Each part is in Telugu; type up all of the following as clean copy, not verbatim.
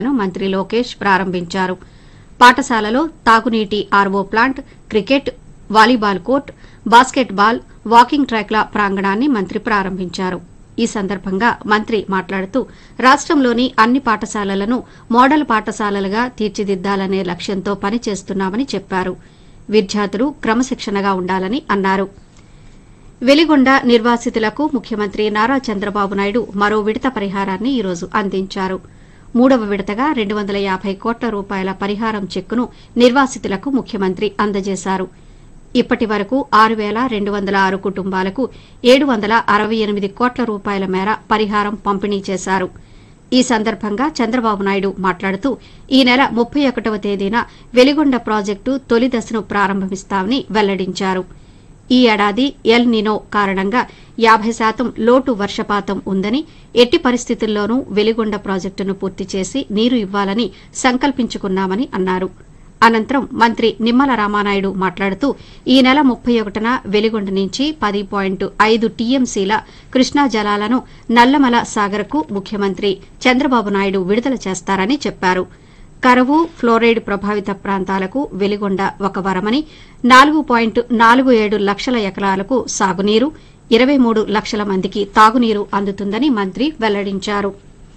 మంత్రి లోకేష్ ప్రారంభించారు. పాఠశాలలో తాగునీటి RO plant, cricket, volleyball court, basket ball, walking ట్రాక్ల ప్రాంగణాన్ని మంత్రి ప్రారంభించారు. ఈ సందర్భంగా మంత్రి మాట్లాడుతూ రాష్టంలోని అన్ని పాఠశాలలను మోడల్ పాఠశాలలుగా తీర్చిదిద్దాలనే లక్ష్యంతో పనిచేస్తున్నామని చెప్పారు. విద్యార్థులు క్రమశిక్షణగా ఉండాలని అన్నారు. వెలిగొండ నిర్వాసితులకు ముఖ్యమంత్రి నారా చంద్రబాబు నాయుడు మరో విడత పరిహారాన్ని ఈరోజు అందించారు. 3వ విడతగా 250 కోట్ల రూపాయల పరిహారం చెక్కును నిర్వాసితులకు ముఖ్యమంత్రి అందజేశారు. ఇప్పటి వరకు 6,206 కుటుంబాలకు 768 కోట్ల రూపాయల మేర పరిహారం పంపిణీ చేశారు. ఈ సందర్భంగా చంద్రబాబు నాయుడు మాట్లాడుతూ ఈ నెల 31వ తేదీన వెలిగొండ ప్రాజెక్టు తొలి దశను ప్రారంభిస్తామని వెల్లడించారు. ఈ ఏడాది ఎల్ నినో కారణంగా 50% లోటు వర్షపాతం ఉందని, ఎట్టి పరిస్థితుల్లోనూ వెలిగొండ ప్రాజెక్టును పూర్తి చేసి నీరు ఇవ్వాలని సంకల్పించుకున్నామని అన్నారు. అనంతరం మంత్రి నిమ్మల రామానాయుడు మాట్లాడుతూ ఈ నెల 31న వెలిగొండ నుంచి 10.5 టీఎంసీల కృష్ణా జలాలను నల్లమల సాగర్కు ముఖ్యమంత్రి చంద్రబాబు నాయుడు విడుదల చేస్తారని చెప్పారు. కరువు, ఫ్లోరైడ్ ప్రభావిత ప్రాంతాలకు వెలిగొండ ఒక వరమని, 4.47 లక్షల ఎకరాలకు సాగునీరు, 23 లక్షల మందికి తాగునీరు అందుతుందని మంత్రి వెల్లడించారు.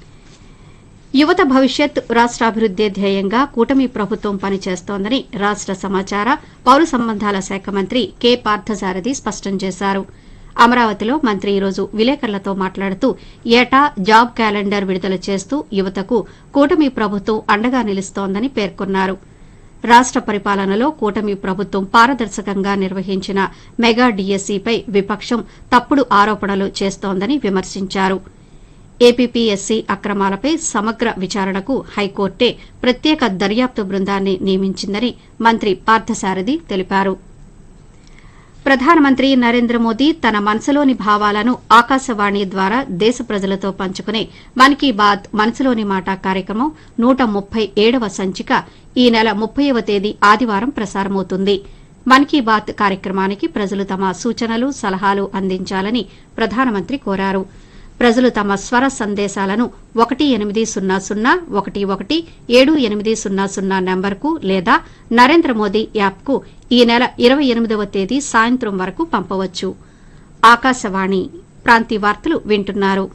యువత భవిష్యత్ రాష్టాభివృద్దే ధ్యేయంగా కూటమి ప్రభుత్వం పనిచేస్తోందని రాష్ట సమాచార, పౌర సంబంధాల శాఖ మంత్రి కె పార్థసారథి స్పష్టం చేశారు. అమరావతిలో మంత్రి ఈరోజు విలేకరులతో మాట్లాడుతూ ఏటా జాబ్ క్యాలెండర్ విడుదల చేస్తూ యువతకు కూటమి ప్రభుత్వం అండగా నిలుస్తోందని పేర్కొన్నారు. రాష్ట పరిపాలనలో కూటమి ప్రభుత్వం పారదర్శకంగా నిర్వహించిన మెగా డీఎస్సీపై విపక్షం తప్పుడు ఆరోపణలు చేస్తోందని విమర్శించారు. ఏపీపీఎస్సీ అక్రమాలపై సమగ్ర విచారణకు హైకోర్టే ప్రత్యేక దర్యాప్తు బృందాన్ని నియమించిందని మంత్రి పార్థసారథి తెలిపారు. ప్రధానమంత్రి నరేంద్ర మోదీ తన మనసులోని భావాలను ఆకాశవాణి ద్వారా దేశ ప్రజలతో పంచుకునే మన్ కీ బాత్ మనసులోని మాట కార్యక్రమం 137వ సంచిక ఈ నెల 30వ తేదీ ఆదివారం ప్రసారమవుతుంది. మన్ కీ బాత్ కార్యక్రమానికి ప్రజలు తమ సూచనలు, సలహాలు అందించాలని ప్రధానమంత్రి కోరారు. ప్రజలు తమ స్వర సందేశాలను 1800117800 నంబర్కు లేదా నరేంద్ర మోదీ యాప్కు ఈ నెల 28వ తేదీ సాయంత్రం వరకు పంపవచ్చు. ఆకాశవాణి ప్రాంతీయ వార్తలు వింటున్నారు.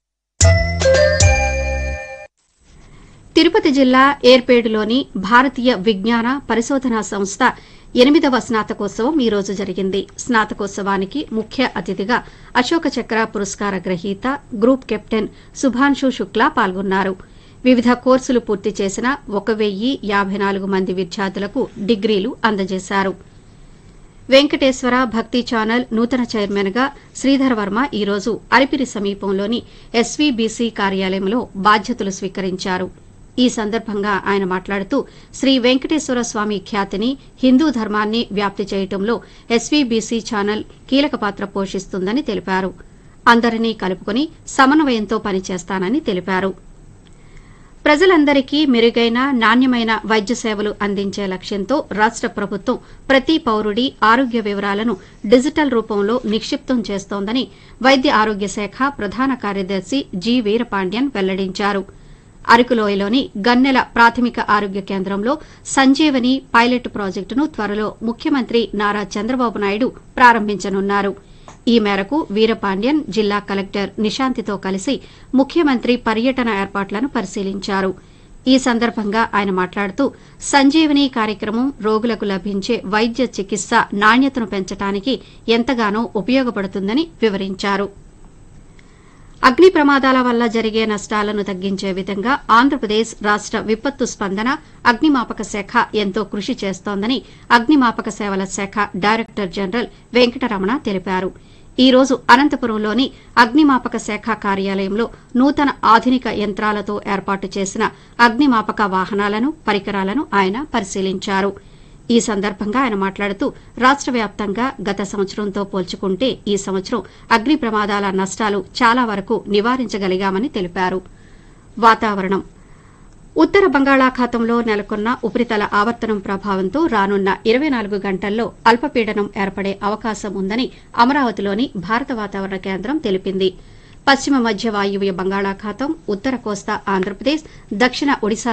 తిరుపతి జిల్లా ఏర్పేడులోని భారతీయ విజ్ఞాన పరిశోధనా సంస్థ 8వ స్నాతకోత్సవం ఈ రోజు జరిగింది. స్నాతకోత్సవానికి ముఖ్య అతిథిగా అశోక చక్ర పురస్కార గ్రహీత గ్రూప్ కెప్టెన్ సుభాన్షు శుక్లా పాల్గొన్నారు. వివిధ కోర్సులు పూర్తి చేసిన 1054 మంది విద్యార్థులకు డిగ్రీలు అందజేశారు. వెంకటేశ్వర భక్తి ఛానల్ నూతన చైర్మన్గా శ్రీధర్ వర్మ ఈరోజు అలిపిరి సమీపంలోని ఎస్వీబీసీ కార్యాలయంలో బాధ్యతలు స్వీకరించారు. ఈ సందర్భంగా ఆయన మాట్లాడుతూ శ్రీ వెంకటేశ్వర స్వామి ఖ్యాతిని, హిందూ ధర్మాన్ని వ్యాప్తి చేయడంలో ఎస్వీబీసీ ఛానల్ కీలక పాత్ర పోషిస్తుందని తెలిపారు. అందరినీ కలుపుకొని సమన్వయంతో పనిచేస్తానని తెలిపారు. ప్రజలందరికీ మెరుగైన, నాణ్యమైన వైద్య సేవలు అందించే లక్ష్యంతో రాష్ట ప్రభుత్వం ప్రతి పౌరుడి ఆరోగ్య వివరాలను డిజిటల్ రూపంలో నిక్షిప్తం చేస్తోందని వైద్య ఆరోగ్య శాఖ ప్రధాన కార్యదర్శి జి వీరపాండ్యన్ వెల్లడించారు. అరకులోయలోని గన్నెల ప్రాథమిక ఆరోగ్య కేంద్రంలో సంజీవని పైలట్ ప్రాజెక్టును త్వరలో ముఖ్యమంత్రి నారా చంద్రబాబు నాయుడు ప్రారంభించనున్నారు. ఈ మేరకు వీరపాండ్యన్ జిల్లా కలెక్టర్ నిశాంతితో కలిసి ముఖ్యమంత్రి పర్యటన ఏర్పాట్లను పరిశీలించారు. ఈ సందర్భంగా ఆయన మాట్లాడుతూ సంజీవని కార్యక్రమం రోగులకు లభించే వైద్య చికిత్స నాణ్యతను పెంచడానికి ఎంతగానో ఉపయోగపడుతుందని వివరించారు. అగ్ని ప్రమాదాల వల్ల జరిగే నష్టాలను తగ్గించే విధంగా ఆంధ్రప్రదేశ్ రాష్ట విపత్తు స్పందన, అగ్నిమాపక శాఖ ఎంతో కృషి చేస్తోందని అగ్నిమాపక సేవల శాఖ డైరెక్టర్ జనరల్ వెంకటరమణ తెలిపారు. ఈ రోజు అనంతపురంలోని అగ్నిమాపక శాఖ కార్యాలయంలో నూతన ఆధునిక యంత్రాలతో ఏర్పాటు చేసిన అగ్నిమాపక వాహనాలను, పరికరాలను ఆయన పరిశీలించారు. ఈ సందర్భంగా ఆయన మాట్లాడుతూ రాష్ట వ్యాప్తంగా గత సంవత్సరంతో పోల్చుకుంటే ఈ సంవత్సరం అగ్ని ప్రమాదాల నష్టాలు చాలా వరకు నివారించగలిగామని తెలిపారు. వాతావరణం ఉత్తర బంగాళాఖాతంలో నెలకొన్న ఉపరితల ఆవర్తనం ప్రభావంతో రానున్న 24 గంటల్లో అల్పపీడనం ఏర్పడే అవకాశం ఉందని అమరావతిలోని భారత వాతావరణ కేంద్రం తెలిపింది. పశ్చిమ మధ్య వాయువ్య బంగాళాఖాతం ఉత్తర కోస్తా ఆంధ్రప్రదేశ్ దక్షిణ ఒడిశా